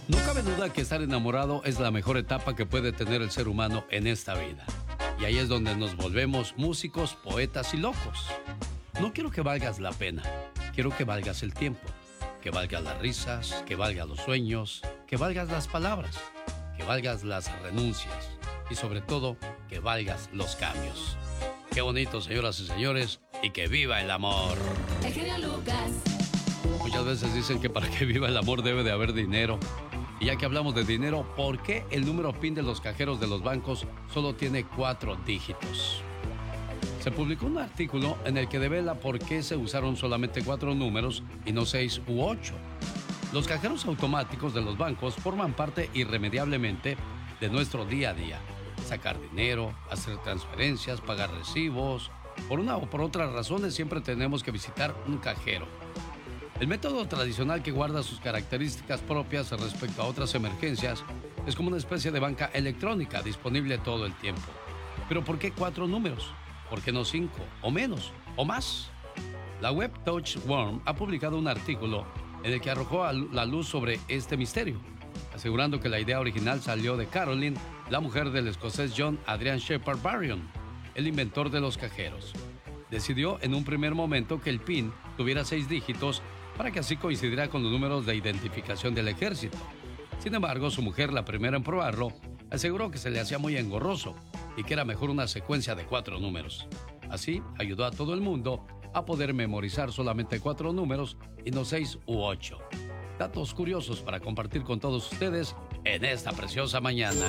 No cabe duda que estar enamorado es la mejor etapa que puede tener el ser humano en esta vida. Y ahí es donde nos volvemos músicos, poetas y locos. No quiero que valgas la pena, quiero que valgas el tiempo, que valgas las risas, que valgas los sueños, que valgas las palabras, que valgas las renuncias y sobre todo que valgas los cambios. Qué bonito, señoras y señores, y que viva el amor. El genio Lucas. Muchas veces dicen que para que viva el amor debe de haber dinero. Y ya que hablamos de dinero, ¿por qué el número PIN de los cajeros de los bancos solo tiene 4 dígitos? Se publicó un artículo en el que devela por qué se usaron solamente 4 números y no 6 u 8. Los cajeros automáticos de los bancos forman parte irremediablemente de nuestro día a día. Sacar dinero, hacer transferencias, pagar recibos. Por una o por otras razones siempre tenemos que visitar un cajero. El método tradicional que guarda sus características propias respecto a otras emergencias es como una especie de banca electrónica disponible todo el tiempo. Pero ¿por qué 4 números? ¿Por qué no 5 o menos o más? La web Touchworm ha publicado un artículo en el que arrojó a la luz sobre este misterio, asegurando que la idea original salió de Caroline, la mujer del escocés John Adrian Shepherd Barron, el inventor de los cajeros. Decidió en un primer momento que el PIN tuviera 6 dígitos para que así coincidiera con los números de identificación del ejército. Sin embargo, su mujer, la primera en probarlo, aseguró que se le hacía muy engorroso y que era mejor una secuencia de 4 números. Así, ayudó a todo el mundo a poder memorizar solamente 4 números y no 6 u 8. Datos curiosos para compartir con todos ustedes en esta preciosa mañana.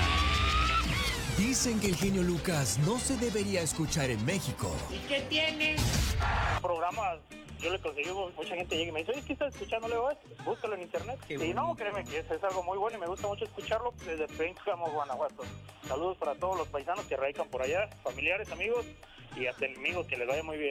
Dicen que el genio Lucas no se debería escuchar en México. ¿Y qué tiene? Programas, yo le conseguí, mucha gente llega y me dice, oye, ¿qué estás escuchando? Le digo, búscalo en internet. Y no, créeme que es algo muy bueno y me gusta mucho escucharlo desde Pénjamo, Guanajuato. Saludos para todos los paisanos que radican por allá, familiares, amigos y hasta enemigos, que les vaya muy bien.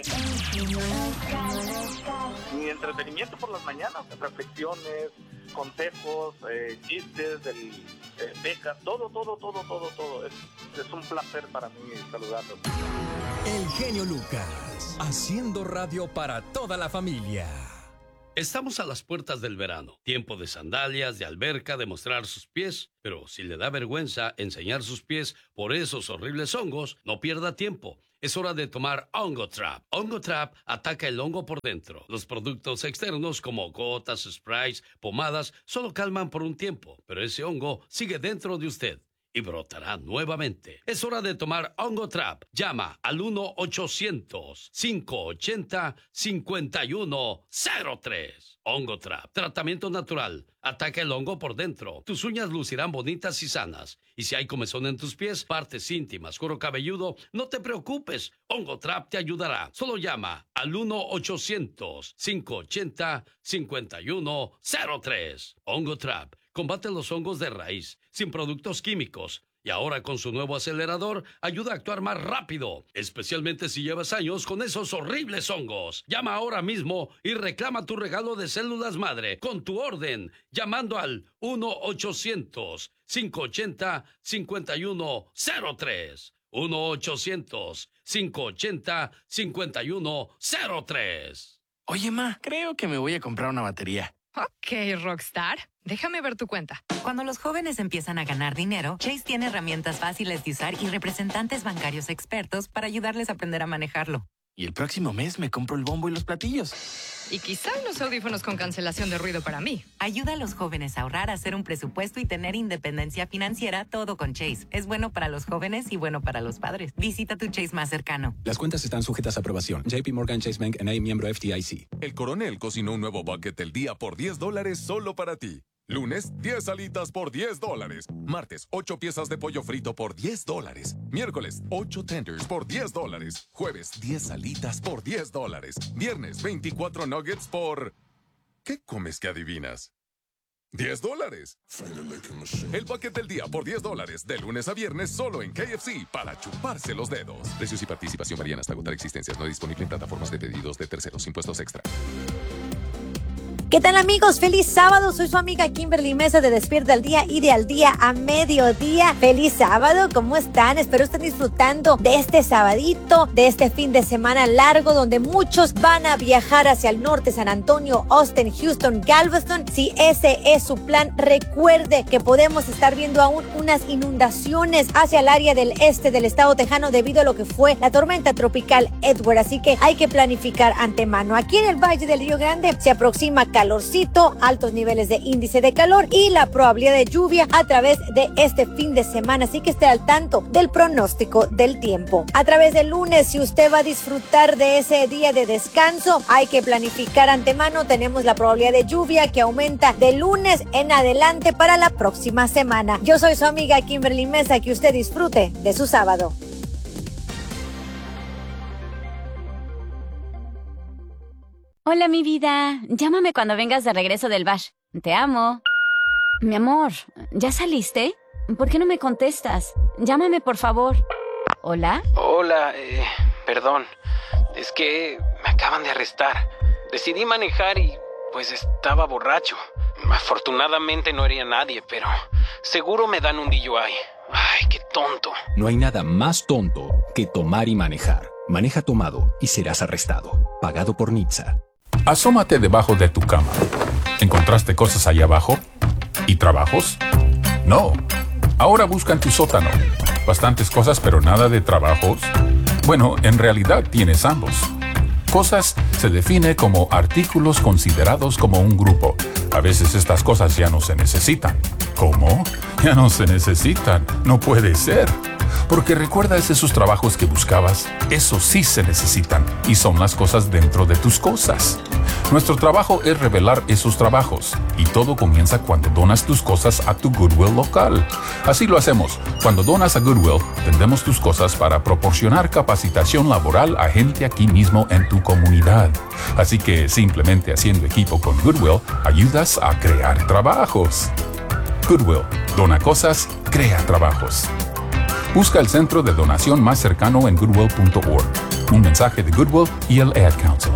Mi entretenimiento por las mañanas, reflexiones, consejos, chistes, becas, todo. Es un placer para mí saludarlos. El genio Lucas, haciendo radio para toda la familia. Estamos a las puertas del verano, tiempo de sandalias, de alberca, de mostrar sus pies, pero si le da vergüenza enseñar sus pies por esos horribles hongos, no pierda tiempo. Es hora de tomar Ongotrap. Ongotrap ataca el hongo por dentro. Los productos externos como gotas, sprays, pomadas, solo calman por un tiempo, pero ese hongo sigue dentro de usted y brotará nuevamente. Es hora de tomar Ongotrap. Llama al 1-800-580-5103. Ongotrap, tratamiento natural. Ataca el hongo por dentro. Tus uñas lucirán bonitas y sanas. Y si hay comezón en tus pies, partes íntimas, cuero cabelludo, no te preocupes. Ongotrap te ayudará. Solo llama al 1-800-580-5103. Ongotrap combate los hongos de raíz, sin productos químicos. Y ahora con su nuevo acelerador, ayuda a actuar más rápido, especialmente si llevas años con esos horribles hongos. Llama ahora mismo y reclama tu regalo de células madre con tu orden, llamando al 1-800-580-5103. 1-800-580-5103. Oye, ma, creo que me voy a comprar una batería. Ok, Rockstar. Déjame ver tu cuenta. Cuando los jóvenes empiezan a ganar dinero, Chase tiene herramientas fáciles de usar y representantes bancarios expertos para ayudarles a aprender a manejarlo. Y el próximo mes me compro el bombo y los platillos. Y quizá unos audífonos con cancelación de ruido para mí. Ayuda a los jóvenes a ahorrar, a hacer un presupuesto y tener independencia financiera, todo con Chase. Es bueno para los jóvenes y bueno para los padres. Visita tu Chase más cercano. Las cuentas están sujetas a aprobación. JP Morgan Chase Bank N.A., miembro FDIC. El Coronel cocinó un nuevo bucket del día por $10 solo para ti. Lunes, 10 alitas por $10. Martes, 8 piezas de pollo frito por $10. Miércoles, 8 tenders por $10. Jueves, 10 alitas por $10. Viernes, 24 nuggets por... ¿Qué comes que adivinas? $10. El paquete del día por $10. De lunes a viernes solo en KFC para chuparse los dedos. Precios y participación varían hasta agotar existencias. No disponible en plataformas de pedidos de terceros. Impuestos extra. ¿Qué tal, amigos? Feliz sábado, soy su amiga Kimberly Mesa de Despierta al Día y de Al Día a Mediodía. Feliz sábado, ¿cómo están? Espero estén disfrutando de este sabadito, de este fin de semana largo donde muchos van a viajar hacia el norte, San Antonio, Austin, Houston, Galveston. Si ese es su plan, recuerde que podemos estar viendo aún unas inundaciones hacia el área del este del estado tejano debido a lo que fue la tormenta tropical Edward, así que hay que planificar antemano. Aquí en el Valle del Río Grande se aproxima calorcito, altos niveles de índice de calor y la probabilidad de lluvia a través de este fin de semana, así que esté al tanto del pronóstico del tiempo. A través del lunes, si usted va a disfrutar de ese día de descanso, hay que planificar antemano. Tenemos la probabilidad de lluvia que aumenta de lunes en adelante para la próxima semana. Yo soy su amiga Kimberly Mesa, que usted disfrute de su sábado. Hola, mi vida. Llámame cuando vengas de regreso del bash. Te amo. Mi amor, ¿ya saliste? ¿Por qué no me contestas? Llámame, por favor. ¿Hola? Hola, perdón. Es que me acaban de arrestar. Decidí manejar y, pues, estaba borracho. Afortunadamente no hería a nadie, pero seguro me dan un DUI. Ay, qué tonto. No hay nada más tonto que tomar y manejar. Maneja tomado y serás arrestado. Pagado por NHTSA. Asómate debajo de tu cama. ¿Encontraste cosas ahí abajo? ¿Y trabajos? No. Ahora busca en tu sótano. Bastantes cosas, pero nada de trabajos. Bueno, en realidad tienes ambos. Cosas se define como artículos considerados como un grupo. A veces estas cosas ya no se necesitan. ¿Cómo? Ya no se necesitan. No puede ser. Porque ¿recuerdas esos trabajos que buscabas? Esos sí se necesitan y son las cosas dentro de tus cosas. Nuestro trabajo es revelar esos trabajos y todo comienza cuando donas tus cosas a tu Goodwill local. Así lo hacemos. Cuando donas a Goodwill, vendemos tus cosas para proporcionar capacitación laboral a gente aquí mismo en tu comunidad. Así que simplemente haciendo equipo con Goodwill, ayudas a crear trabajos. Goodwill. Dona cosas, crea trabajos. Busca el centro de donación más cercano en goodwill.org. Un mensaje de Goodwill y el Ad Council.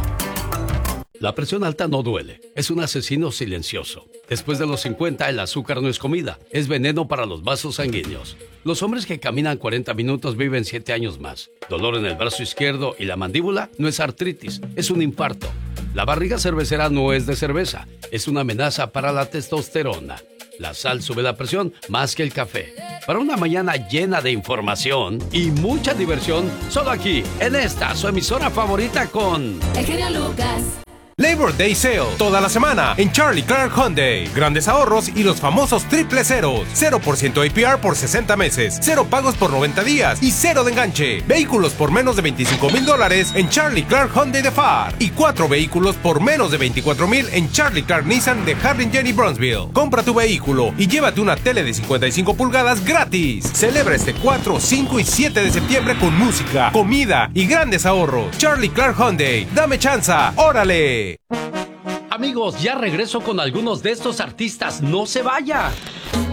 La presión alta no duele, es un asesino silencioso. Después de los 50, el azúcar no es comida, es veneno para los vasos sanguíneos. Los hombres que caminan 40 minutos viven 7 años más. Dolor en el brazo izquierdo y la mandíbula no es artritis, es un infarto. La barriga cervecera no es de cerveza, es una amenaza para la testosterona. La sal sube la presión más que el café. Para una mañana llena de información y mucha diversión, solo aquí, en esta, su emisora favorita con... El genio Lucas. Labor Day Sale, toda la semana en Charlie Clark Hyundai. Grandes ahorros y los famosos triple ceros. 0% APR por 60 meses, 0 pagos por 90 días y 0 de enganche. Vehículos por menos de $25,000 en Charlie Clark Hyundai de Pharr. Y 4 vehículos por menos de $24,000 en Charlie Clark Nissan de Harlingen y Bronzeville. Compra tu vehículo y llévate una tele de 55 pulgadas gratis. Celebra este 4, 5 y 7 de septiembre con música, comida y grandes ahorros. Charlie Clark Hyundai, dame chanza, órale. Amigos, ya regreso con algunos de estos artistas. ¡No se vaya!